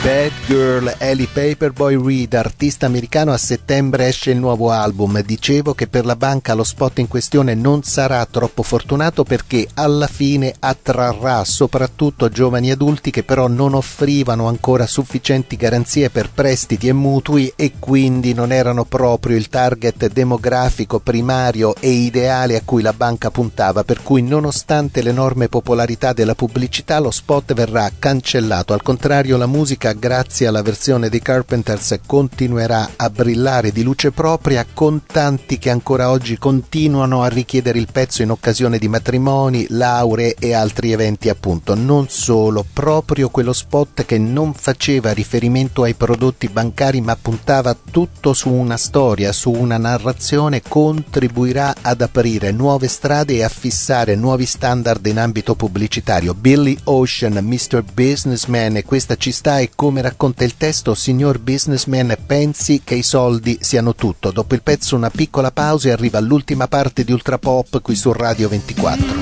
Bad Girl, Ellie Paperboy Reed, artista americano. A settembre esce il nuovo album. Dicevo che per la banca lo spot in questione non sarà troppo fortunato perché alla fine attrarrà soprattutto giovani adulti che però non offrivano ancora sufficienti garanzie per prestiti e mutui e quindi non erano proprio il target demografico primario e ideale a cui la banca puntava, per cui nonostante l'enorme popolarità della pubblicità lo spot verrà cancellato. Al contrario, la musica, grazie alla versione dei Carpenters, continuerà a brillare di luce propria, con tanti che ancora oggi continuano a richiedere il pezzo in occasione di matrimoni, lauree e altri eventi appunto. Non solo, proprio quello spot che non faceva riferimento ai prodotti bancari ma puntava tutto su una storia, su una narrazione, contribuirà ad aprire nuove strade e a fissare nuovi standard in ambito pubblicitario. Billy Ocean, Mr. Businessman, e questa ci sta. E come racconta il testo, signor businessman, pensi che i soldi siano tutto. Dopo il pezzo una piccola pausa e arriva l'ultima parte di Ultrapop qui su Radio 24.